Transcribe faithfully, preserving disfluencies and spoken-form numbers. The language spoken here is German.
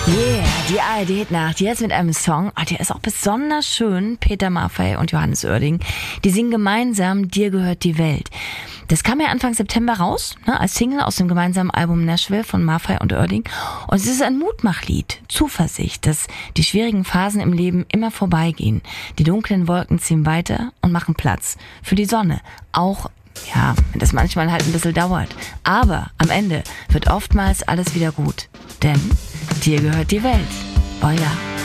Yeah, die A R D-Nacht, jetzt mit einem Song, oh, der ist auch besonders schön, Peter Maffay und Johannes Oerding, die singen gemeinsam Dir gehört die Welt. Das kam ja Anfang September raus, ne, als Single aus dem gemeinsamen Album Nashville von Maffay und Oerding. Und es ist ein Mutmachlied, Zuversicht, dass die schwierigen Phasen im Leben immer vorbeigehen. Die dunklen Wolken ziehen weiter und machen Platz für die Sonne, auch ja, wenn das manchmal halt ein bisschen dauert. Aber am Ende wird oftmals alles wieder gut. Denn dir gehört die Welt. Oh ja.